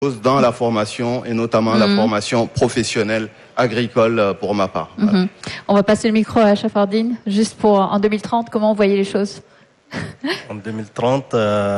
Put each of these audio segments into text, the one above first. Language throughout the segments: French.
dans la formation et notamment la formation professionnelle agricole pour ma part. Voilà. On va passer le micro à Chafardine, juste pour en 2030, comment vous voyez les choses? En 2030,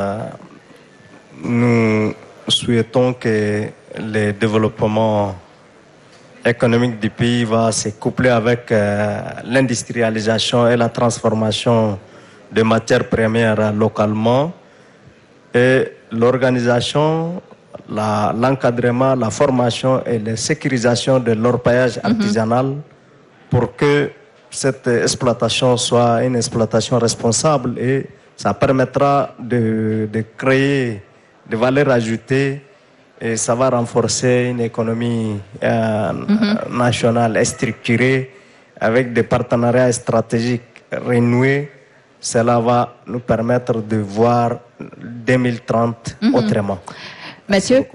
nous souhaitons que le développement économique du pays va se coupler avec l'industrialisation et la transformation de matières premières localement et l'organisation, l'encadrement, la formation et la sécurisation de l'orpaillage artisanal pour que cette exploitation soit une exploitation responsable et ça permettra de créer des valeurs ajoutées et ça va renforcer une économie nationale et structurée avec des partenariats stratégiques renoués. Cela va nous permettre de voir 2030 autrement. Mathieu?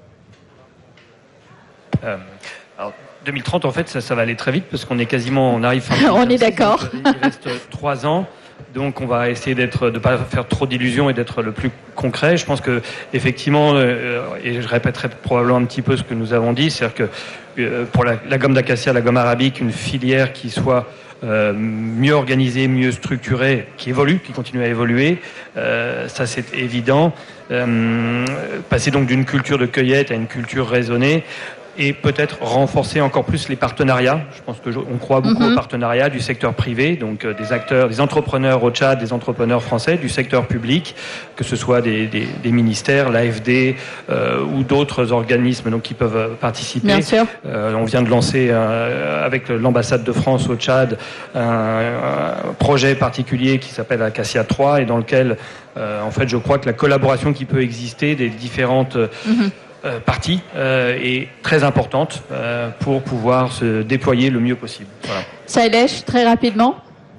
Alors, 2030, en fait, ça va aller très vite parce qu'on est quasiment, on arrive. On est d'accord. Il reste 3 ans. Donc, on va essayer de ne pas faire trop d'illusions et d'être le plus concret. Je pense que, effectivement, et je répéterai probablement un petit peu ce que nous avons dit, c'est-à-dire que pour la gomme d'acacia, la gomme arabique, une filière qui soit mieux organisée, mieux structurée, qui évolue, qui continue à évoluer, ça c'est évident. Passer donc d'une culture de cueillette à une culture raisonnée. Et peut-être renforcer encore plus les partenariats. Je pense qu'on croit beaucoup aux partenariats du secteur privé, donc des acteurs, des entrepreneurs au Tchad, des entrepreneurs français, du secteur public, que ce soit des ministères, l'AFD ou d'autres organismes donc, qui peuvent participer. Bien sûr. On vient de lancer avec l'ambassade de France au Tchad un projet particulier qui s'appelle Acacia 3 et dans lequel en fait je crois que la collaboration qui peut exister des différentes partie est très importante pour pouvoir se déployer le mieux possible. Voilà. Sailesh, très rapidement.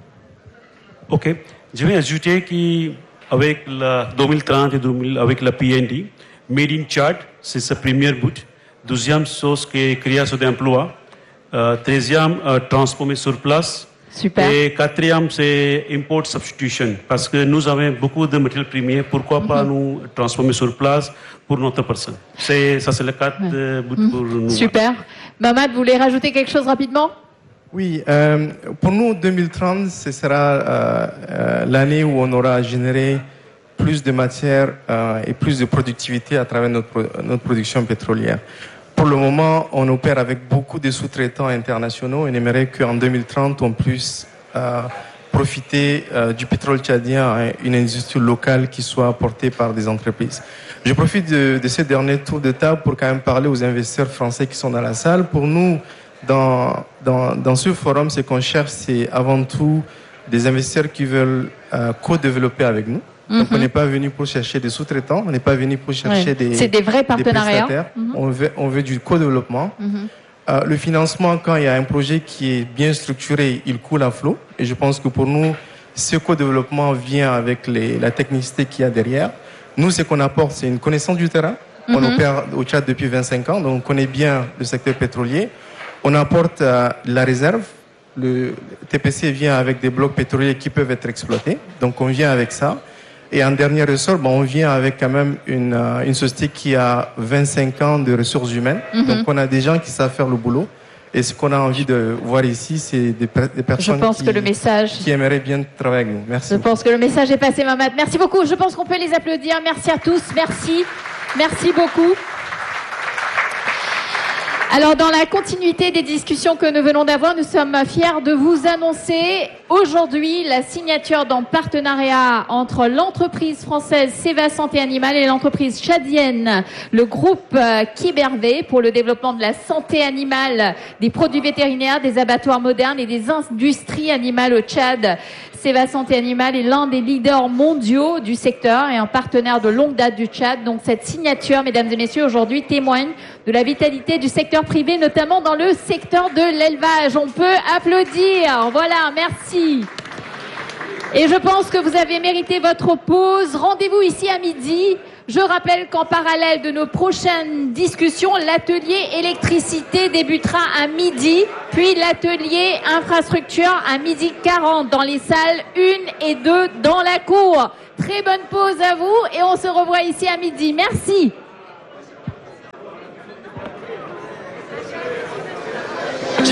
Ok. Je vais ajouter qu'avec la 2030 et avec la PND, Made in Tchad, c'est sa première but. Deuxième chose, qui création d'emplois. Troisième, transformer sur place. Super. Et quatrième, c'est import substitution. Parce que nous avons beaucoup de matériel premier. Pourquoi pas nous transformer sur place pour notre personne? Ça, c'est le cadre but pour nous. Super. Mamad, vous voulez rajouter quelque chose rapidement? Oui. Pour nous, 2030, ce sera l'année où on aura généré plus de matière et plus de productivité à travers notre production pétrolière. Pour le moment, on opère avec beaucoup de sous-traitants internationaux. On aimerait qu'en 2030, on puisse profiter du pétrole tchadien à une industrie locale qui soit apportée par des entreprises. Je profite de ce dernier tour de table pour quand même parler aux investisseurs français qui sont dans la salle. Pour nous, dans ce forum, ce qu'on cherche, c'est avant tout des investisseurs qui veulent co-développer avec nous. Donc on n'est pas venu pour chercher des sous-traitants, on n'est pas venu pour chercher c'est des vrais partenariats. Des prestataires. On veut du co-développement. Le financement, quand il y a un projet qui est bien structuré, il coule à flot. Et je pense que pour nous, ce co-développement vient avec la technicité qu'il y a derrière. Nous, ce qu'on apporte, c'est une connaissance du terrain. On opère au Tchad depuis 25 ans, donc on connaît bien le secteur pétrolier. On apporte la réserve. Le TPC vient avec des blocs pétroliers qui peuvent être exploités. Donc on vient avec ça. Et en dernier ressort, on vient avec quand même une société qui a 25 ans de ressources humaines. Donc on a des gens qui savent faire le boulot. Et ce qu'on a envie de voir ici, c'est des personnes qui aimeraient bien travailler avec nous. Merci. Je pense que le message est passé, Mamad. Merci beaucoup. Je pense qu'on peut les applaudir. Merci à tous. Merci. Merci beaucoup. Alors, dans la continuité des discussions que nous venons d'avoir, nous sommes fiers de vous annoncer aujourd'hui la signature d'un partenariat entre l'entreprise française Ceva Santé Animale et l'entreprise tchadienne, le groupe Kibervé, pour le développement de la santé animale, des produits vétérinaires, des abattoirs modernes et des industries animales au Tchad. Ceva Santé Animale est l'un des leaders mondiaux du secteur et un partenaire de longue date du Tchad. Donc cette signature, mesdames et messieurs, aujourd'hui témoigne de la vitalité du secteur privé, notamment dans le secteur de l'élevage. On peut applaudir. Voilà, merci. Et je pense que vous avez mérité votre pause. Rendez-vous ici à midi. Je rappelle qu'en parallèle de nos prochaines discussions, l'atelier électricité débutera à midi, puis l'atelier infrastructure à 12h40 dans les salles 1 et 2 dans la cour. Très bonne pause à vous et on se revoit ici à midi. Merci.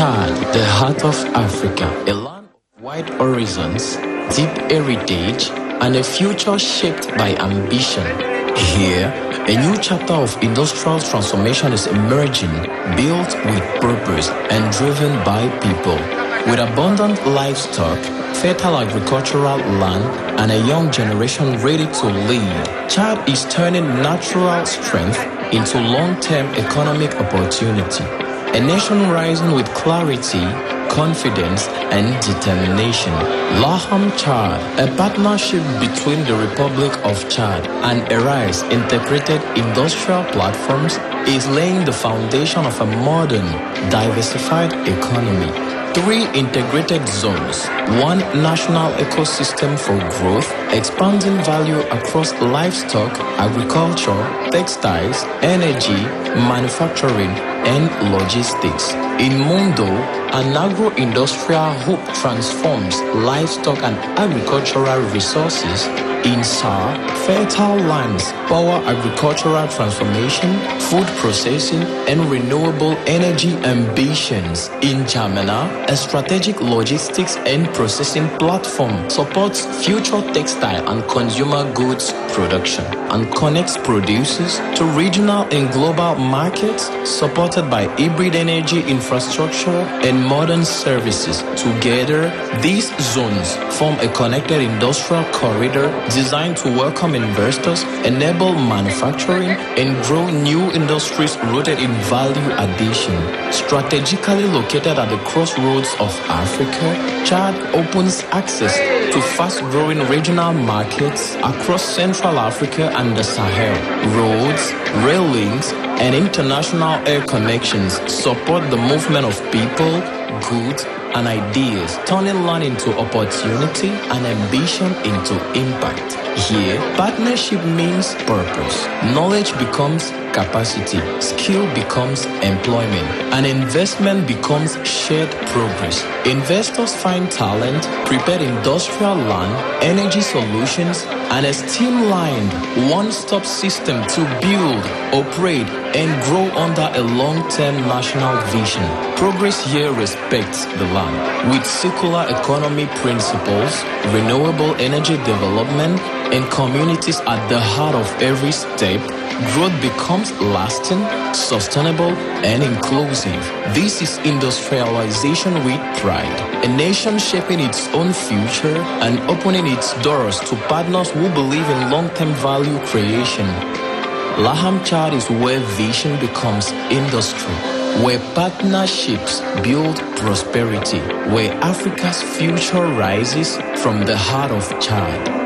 Chad, the heart of Africa, a land of wide horizons, deep heritage, and a future shaped by ambition. Here, a new chapter of industrial transformation is emerging, built with purpose and driven by people. With abundant livestock, fertile agricultural land, and a young generation ready to lead, Chad is turning natural strength into long-term economic opportunity. A nation rising with clarity, confidence, and determination. Laham Chad, a partnership between the Republic of Chad and Arise Integrated Industrial Platforms, is laying the foundation of a modern, diversified economy. 3 integrated zones, 1 national ecosystem for growth, expanding value across livestock, agriculture, textiles, energy, manufacturing, and logistics. In Mundo, an agro-industrial hub transforms livestock and agricultural resources. In SAR, fertile lands power agricultural transformation, food processing, and renewable energy ambitions. In Jamena, a strategic logistics and processing platform supports future textile and consumer goods production and connects producers to regional and global markets, supported by hybrid energy infrastructure and modern services. Together, these zones form a connected industrial corridor designed to welcome investors, enable manufacturing, and grow new industries rooted in value addition. Strategically located at the crossroads of Africa, Chad opens access to fast-growing regional markets across Central Africa and the Sahel. Roads, rail links, and international air connections support the movement of people, goods, and ideas, turning land into opportunity and ambition into impact. Here, partnership means purpose. Knowledge becomes capacity. Skill becomes employment. And investment becomes shared progress. Investors find talent, prepared industrial land, energy solutions, and a streamlined one-stop system to build, operate, and grow under a long-term national vision. Progress here respects the land. With circular economy principles, renewable energy development, and communities at the heart of every step, growth becomes lasting, sustainable, and inclusive. This is industrialization with pride. A nation shaping its own future and opening its doors to partners who believe in long-term value creation. Laham Chad is where vision becomes industry, where partnerships build prosperity, where Africa's future rises from the heart of Chad.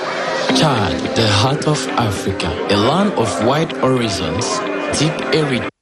Chad, the heart of Africa, a land of wide horizons, deep heritage.